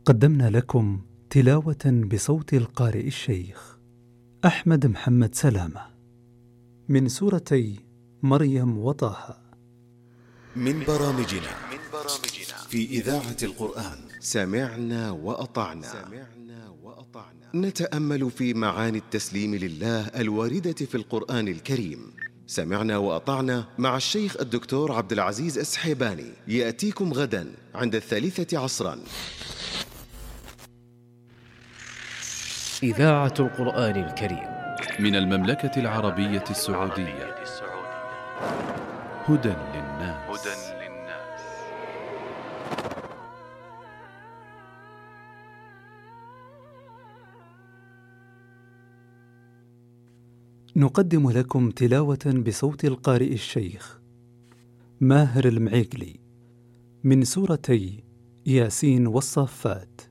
قدمنا لكم تلاوة بصوت القارئ الشيخ أحمد محمد سلامة من سورتي مريم وطه، من برامجنا في إذاعة القرآن. سمعنا وأطعنا. نتأمل في معاني التسليم لله الواردة في القرآن الكريم. سمعنا وأطعنا مع الشيخ الدكتور عبد العزيز السحيباني، يأتيكم غدا عند 3 عصرا. إذاعة القرآن الكريم من المملكة العربية السعودية. هدى للناس. نقدم لكم تلاوة بصوت القارئ الشيخ ماهر المعيقلي من سورتي ياسين والصافات.